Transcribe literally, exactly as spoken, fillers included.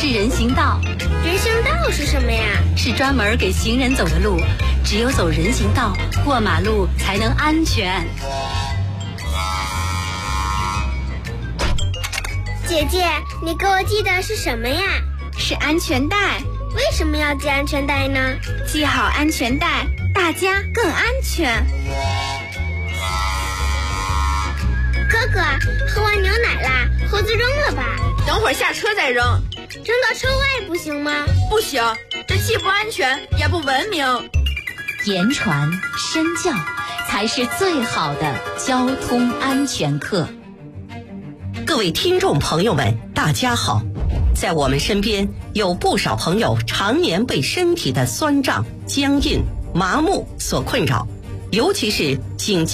人行道。 人行道是什么呀？ 是专门给行人走的路，只有走人行道，过马路才能安全。 姐姐，你给我系的是什么呀？ 是安全带。 为什么要系安全带呢？ 系好安全带，大家更安全。 哥哥，喝完牛奶啦，盒子扔了吧。 等会儿下车再扔。 扔到车外不行吗？ 不行，这既不安全也不文明。 言传身教才是最好的交通安全课。 各位听众朋友们，大家好。在我们身边有不少朋友常年被身体的酸胀、僵硬、麻木所困扰，尤其是颈